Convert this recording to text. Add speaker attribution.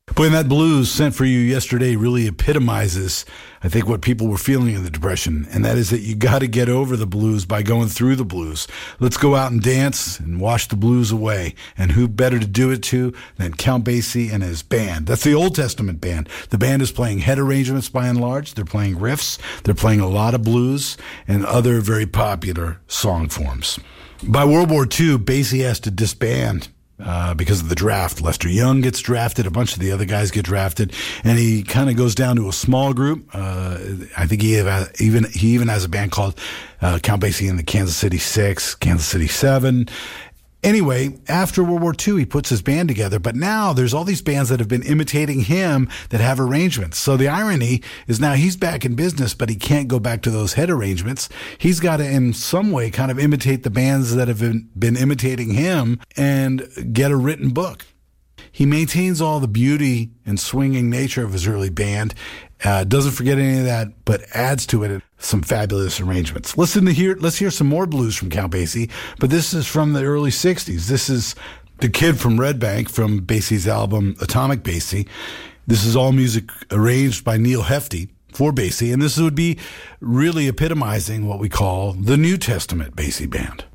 Speaker 1: Boy, and that blues sent for you yesterday really epitomizes, I think, what people were feeling in the Depression, and that is that you got to get over the blues by going through the blues. Let's go out and dance and wash the blues away. And who better to do it to than Count Basie and his band? That's the Old Testament band. The band is playing head arrangements by and large. They're playing riffs. They're playing a lot of blues and other very popular song forms. By World War II, Basie has to disband because of the draft. Lester Young gets drafted, a bunch of the other guys get drafted, and he kind of goes down to a small group. I think he even has a band called Count Basie and the Kansas City Six, Kansas City Seven. Anyway, after World War II, he puts his band together, but now there's all these bands that have been imitating him that have arrangements. So the irony is now he's back in business, but he can't go back to those head arrangements. He's got to, in some way, kind of imitate the bands that have been imitating him and get a written book. He maintains all the beauty and swinging nature of his early band, doesn't forget any of that, but adds to it some fabulous arrangements. Let's hear some more blues from Count Basie, but this is from the early 60s. This is the kid from Red Bank from Basie's album Atomic Basie. This is all music arranged by Neil Hefti for Basie, and this would be really epitomizing what we call the New Testament Basie Band.